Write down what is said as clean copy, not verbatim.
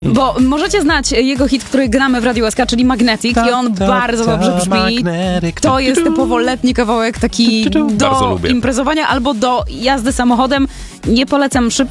Bo możecie znać jego hit, który gramy w Radiu SK, czyli Magnetic, i on bardzo dobrze brzmi. To jest typowo-letni kawałek taki Bardzo do lubię. imprezowania albo do jazdy samochodem. Nie polecam szybko.